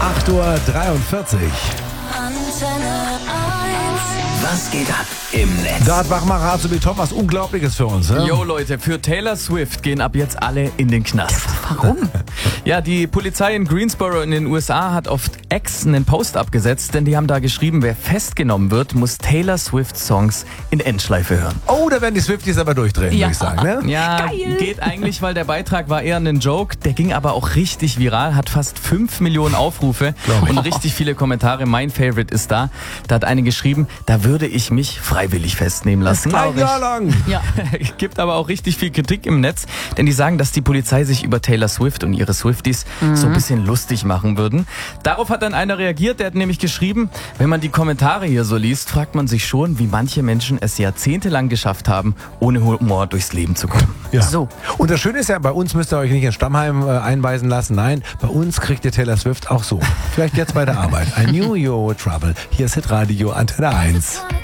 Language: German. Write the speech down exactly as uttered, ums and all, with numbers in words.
acht Uhr dreiundvierzig. Antenne eins. Was geht ab im Netz? Da hat Wachmacher Azubi Tom was Unglaubliches für uns. Ne? Jo Leute, für Taylor Swift gehen ab jetzt alle in den Knast. Warum? Ja, die Polizei in Greensboro in den U S A hat auf X einen Post abgesetzt, denn die haben da geschrieben, wer festgenommen wird, muss Taylor Swift Songs in Endschleife hören. Oh, da werden die Swifties aber durchdrehen, Ja. würde ich sagen. Ne? Ja, geht eigentlich, weil der Beitrag war eher ein Joke, der ging aber auch richtig viral, hat fast fünf Millionen Aufrufe Glaub ich. und richtig viele Kommentare. Mein Favorite ist da, da hat eine geschrieben, da würde ich mich freiwillig festnehmen lassen. Ein Jahr lang. Ja. Gibt aber auch richtig viel Kritik im Netz, denn die sagen, dass die Polizei sich über Taylor Swift und ihre Swifties so ein bisschen lustig machen würden. Darauf hat dann einer reagiert, der hat nämlich geschrieben, wenn man die Kommentare hier so liest, fragt man sich schon, wie manche Menschen es jahrzehntelang geschafft haben, ohne Humor durchs Leben zu kommen. Ja. So. Und das Schöne ist ja, bei uns müsst ihr euch nicht ins Stammheim äh, einweisen lassen. Nein, bei uns kriegt ihr Taylor Swift auch so. Vielleicht jetzt bei der Arbeit. I knew you were trouble. Hier ist Hitradio Antenne eins.